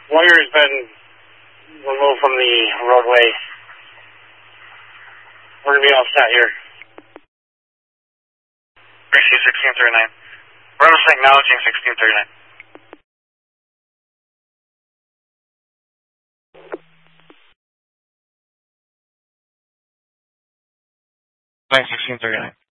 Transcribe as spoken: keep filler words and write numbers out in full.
Wire's been removed from the roadway. We're going to be all set here. R C sixteen thirty-nine. We're just acknowledging sixteen thirty-nine. Nine sixteen thirty-nine.